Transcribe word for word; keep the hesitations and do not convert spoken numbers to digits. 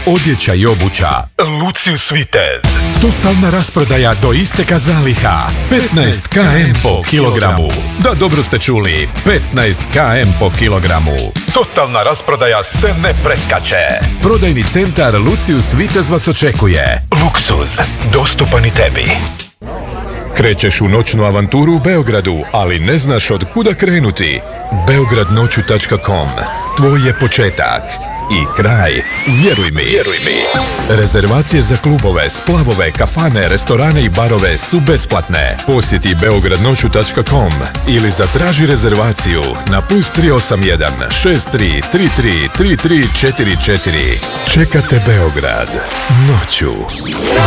odjeća i obuća. Lucius Vitez. Totalna rasprodaja do isteka zaliha. petnaest kilograma po kilogramu. Da, dobro ste čuli. petnaest kilograma po kilogramu. Totalna rasprodaja se ne preskače. Prodajni centar Lucius Vitez vas očekuje. Luksuz. Dostupan i tebi. Krećeš u noćnu avanturu u Beogradu, ali ne znaš od kuda krenuti. beograd noću tačka com. Tvoj je početak i kraj. Vjeruj mi. Vjeruj mi. Rezervacije za klubove, splavove, kafane, restorane i barove su besplatne. Posjeti beograd noću tačka com ili zatraži rezervaciju na plus tri osam jedan šest tri tri tri tri tri četiri četiri. Čekate Beograd noću.